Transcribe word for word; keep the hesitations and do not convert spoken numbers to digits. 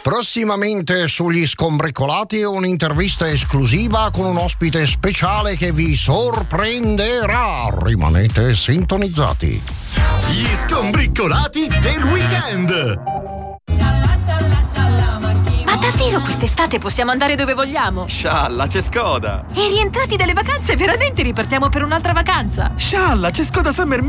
Prossimamente sugli Scombricolati un'intervista esclusiva con un ospite speciale che vi sorprenderà. Rimanete sintonizzati. Gli Scombricolati del weekend. Ma davvero quest'estate possiamo andare dove vogliamo? Scialla, c'è Skoda. E rientrati dalle vacanze veramente ripartiamo per un'altra vacanza. Scialla, c'è Skoda Summer